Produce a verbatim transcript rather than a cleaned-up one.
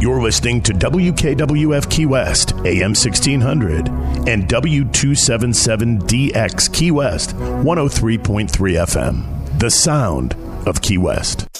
You're listening to W K W F Key West, A M sixteen hundred, and W two seventy-seven D X Key West, one oh three point three F M. The sound of Key West.